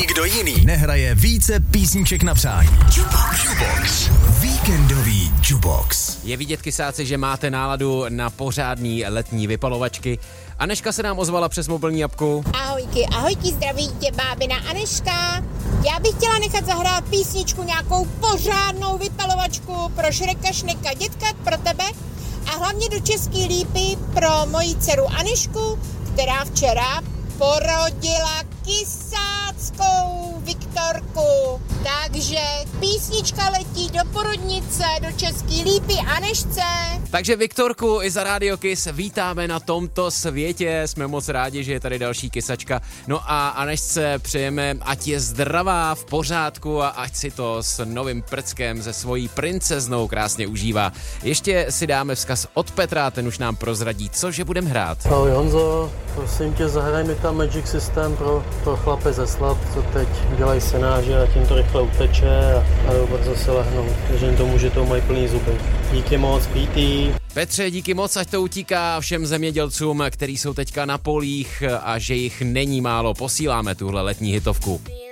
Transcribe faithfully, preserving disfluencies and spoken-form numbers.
Nikdo jiný nehraje více písniček na přání. Jukebox. Jukebox. Víkendový Jukebox. Je vidět, kysáci, že máte náladu na pořádný letní vypalovačky. Aneška se nám ozvala přes mobilní apku. Ahojky, ahojky, zdraví tě bábina Aneška. Já bych chtěla nechat zahrát písničku, nějakou pořádnou vypalovačku pro Šreka, Šneka, dětka, pro tebe a hlavně do Český Lípy pro moji dceru Anešku, která včera porodila kysáckou Viktorku. Takže písnička letí do porodnice, do Český Lípy Anešce. Takže Viktorku i za Radio Kiss vítáme na tomto světě. Jsme moc rádi, že je tady další kysačka. No a Anešce přejeme, ať je zdravá, v pořádku a ať si to s novým prckem se svojí princeznou krásně užívá. Ještě si dáme vzkaz od Petra, ten už nám prozradí, cože budeme hrát. Ahoj Honzo, prosím tě, zahraj mi tam Magic System pro, pro chlapy ze slad, co teď dělají senáže a tím to rychle uteče a, a brzo se lehnou. Věřím tomu, že to mají plný zuby. Díky moc, pítý. Petře, díky moc, ať to utíká všem zemědělcům, kteří jsou teďka na polích a že jich není málo. Posíláme tuhle letní hitovku.